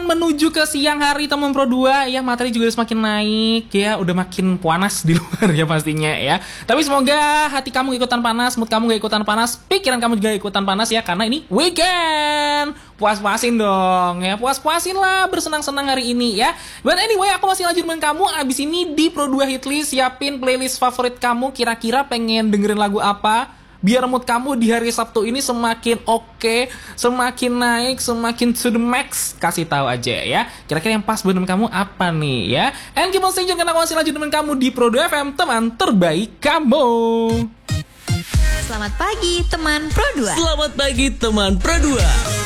menuju ke siang hari teman Pro 2 ya, materi juga semakin naik ya, udah makin panas di luar ya pastinya ya. Tapi semoga hati kamu gak ikutan panas, mood kamu gak ikutan panas, pikiran kamu juga gak ikutan panas ya, karena ini weekend. Puas-puasin dong ya, puas-puasin lah, bersenang-senang hari ini ya. But anyway, aku masih lanjut dengan kamu. Abis ini di Pro 2 Hitlist siapin playlist favorit kamu, kira-kira pengen dengerin lagu apa? Biar mood kamu di hari Sabtu ini semakin oke, semakin naik, semakin to the max. Kasih tahu aja ya, kira-kira yang pas buat kamu apa nih ya. And keep on stay tune, karena aku masih lanjut dengan kamu di Pro 2 FM, teman terbaik kamu. Selamat pagi teman Pro 2. Selamat pagi teman Pro 2.